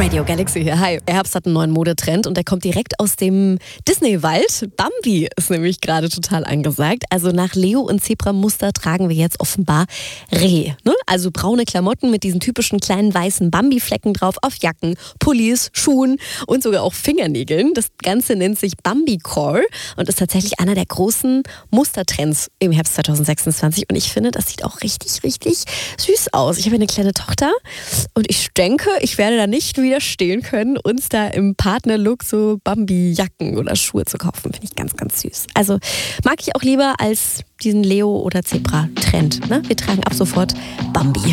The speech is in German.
Radio Galaxy hier. Hi. Herbst hat einen neuen Modetrend und der kommt direkt aus dem Disney-Wald. Bambi ist nämlich gerade total angesagt. Also nach Leo- und Zebra-Muster tragen wir jetzt offenbar Reh. Ne? Also braune Klamotten mit diesen typischen kleinen weißen Bambi-Flecken drauf auf Jacken, Pullis, Schuhen und sogar auch Fingernägeln. Das Ganze nennt sich Bambi-Core und ist tatsächlich einer der großen Mustertrends im Herbst 2026. Und ich finde, das sieht auch richtig, richtig süß aus. Ich habe eine kleine Tochter und ich denke, ich werde da nicht widerstehen können, uns da im Partnerlook so Bambi-Jacken oder Schuhe zu kaufen. Finde ich ganz, ganz süß. Also mag ich auch lieber als diesen Leo- oder Zebra-Trend. Ne? Wir tragen ab sofort Bambi.